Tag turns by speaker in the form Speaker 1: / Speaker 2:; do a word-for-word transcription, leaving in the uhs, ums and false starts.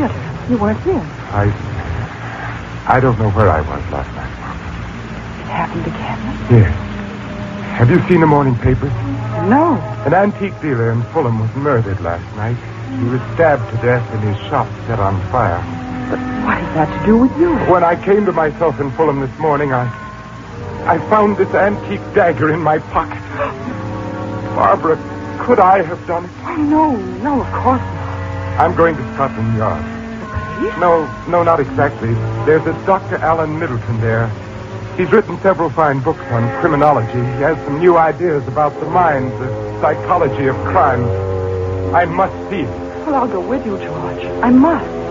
Speaker 1: theater. You weren't there.
Speaker 2: I... I don't know where I was last night.
Speaker 1: It happened again?
Speaker 2: Yes. Have you seen the morning papers?
Speaker 1: No.
Speaker 2: An antique dealer in Fulham was murdered last night. He was stabbed to death and his shop set on fire.
Speaker 1: But what has that to do with you?
Speaker 2: When I came to myself in Fulham this morning, I... I found this antique dagger in my pocket. Barbara, could I have done it?
Speaker 1: Oh, no, no, of course not.
Speaker 2: I'm going to Scotland Yard.
Speaker 1: The police?
Speaker 2: No, no, not exactly. There's a Doctor Alan Middleton there. He's written several fine books on criminology. He has some new ideas about the mind, the psychology of crime. I must see him.
Speaker 1: Well, I'll go with you, George. I must.